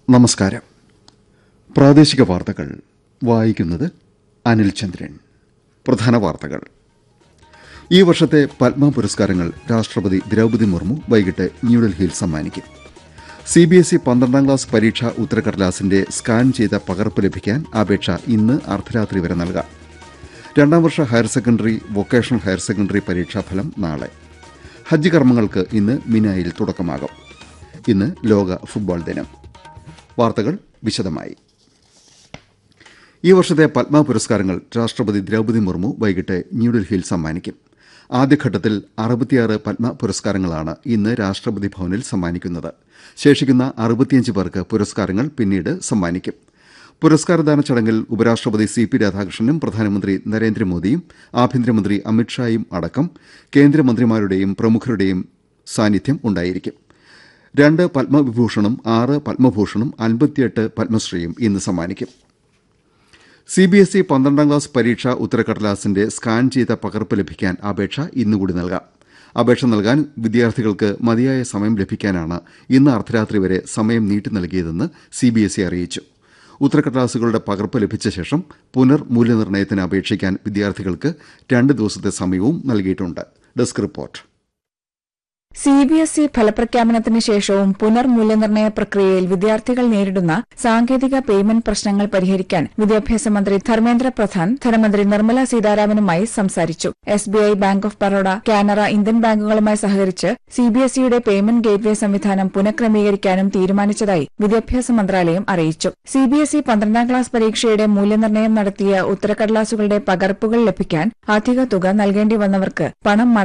നമസ്കാരം. പ്രാദേശിക വാർത്തകൾ വായിക്കുന്നത് അനിൽ ചന്ദ്രൻ. പ്രധാന വാർത്തകൾ. ഈ വർഷത്തെ പത്മ പുരസ്കാരങ്ങൾ രാഷ്ട്രപതി ദ്രൌപദി മുർമു വൈകിട്ട് ന്യൂഡൽഹിയിൽ സമ്മാനിക്കും. CBSE 12ാം ക്ലാസ് പരീക്ഷാ ഉത്തരക്കടലാസിന്റെ സ്കാൻ ചെയ്ത പകർപ്പ് ലഭിക്കാൻ അപേക്ഷ ഇന്ന് അർദ്ധരാത്രി വരെ നൽകാം. 2ാം വർഷ higher secondary, vocational higher secondary പരീക്ഷാഫലം നാളെ. ഹജ്ജ് കർമ്മങ്ങൾക്ക് ഇന്ന് മിനായിൽ തുടക്കമാകും. ഇന്ന് ലോക ഫുട്ബോൾ ദിനം. വാർത്തകൾ വിശദമായി. ഈ വർഷത്തെ പത്മ പുരസ്കാരങ്ങൾ രാഷ്ട്രപതി ദ്രൌപദി മുർമു വൈകിട്ട് ന്യൂഡൽഹിയിൽ സമ്മാനിക്കും. ആദ്യഘട്ടത്തിൽ 66 പത്മ പുരസ്കാരങ്ങളാണ് ഇന്ന് രാഷ്ട്രപതി ഭവനിൽ സമ്മാനിക്കുന്നത്. ശേഷിക്കുന്ന 65 പേർക്ക് പുരസ്കാരങ്ങൾ പിന്നീട് സമ്മാനിക്കും. പുരസ്കാരദാന ചടങ്ങിൽ ഉപരാഷ്ട്രപതി CP രാധാകൃഷ്ണനും പ്രധാനമന്ത്രി നരേന്ദ്രമോദിയും ആഭ്യന്തരമന്ത്രി അമിത്ഷായും അടക്കം കേന്ദ്രമന്ത്രിമാരുടെയും പ്രമുഖരുടെയും സാന്നിധ്യം ഉണ്ടായിരിക്കും. 2 പത്മവിഭൂഷണും 6 പത്മഭൂഷണും 58 പത്മശ്രീയും ഇന്ന് സമ്മാനിക്കും. CBSE 12ാം ക്ലാസ് പരീക്ഷാ ഉത്തരക്കടലാസിന്റെ സ്കാൻ ചെയ്ത പകർപ്പ് ലഭിക്കാൻ അപേക്ഷ ഇന്നുകൂടി നൽകാം. അപേക്ഷ നൽകാൻ വിദ്യാർത്ഥികൾക്ക് മതിയായ സമയം ലഭിക്കാനാണ് ഇന്ന് അർദ്ധരാത്രി വരെ സമയം നീട്ടി നൽകിയതെന്ന് CBSE അറിയിച്ചു. ഉത്തരക്കടലാസുകളുടെ പകർപ്പ് ലഭിച്ച ശേഷം പുനർമൂല്യനിർണ്ണയത്തിന് അപേക്ഷിക്കാൻ വിദ്യാർത്ഥികൾക്ക് 2 ദിവസത്തെ സമയവും നൽകിയിട്ടുണ്ട്. Desk report. CBSE ഫലപ്രഖ്യാപനത്തിന് ശേഷവും പുനർമൂല്യനിർണ്ണയ പ്രക്രിയയിൽ വിദ്യാർത്ഥികൾ നേരിടുന്ന സാങ്കേതിക പേയ്മെന്റ് പ്രശ്നങ്ങൾ പരിഹരിക്കാൻ വിദ്യാഭ്യാസ മന്ത്രി ധർമ്മേന്ദ്ര പ്രധാൻ ധനമന്ത്രി നിർമ്മല സീതാരാമനുമായി സംസാരിച്ചു. SBI, bank of Baroda, Canara, Indian ബാങ്കുകളുമായി സഹകരിച്ച് CBSEയുടെ പേയ്മെന്റ് ഗേറ്റ്വേ സംവിധാനം പുനഃക്രമീകരിക്കാനും തീരുമാനിച്ചതായി വിദ്യാഭ്യാസ മന്ത്രാലയം അറിയിച്ചു. CBSE 12ാം ക്ലാസ് പരീക്ഷയുടെ മൂല്യനിർണ്ണയം നടത്തിയ ഉത്തരക്കടലാസുകളുടെ പകർപ്പുകൾ ലഭിക്കാൻ അധിക തുക നൽകേണ്ടി വന്നവർക്ക് പണം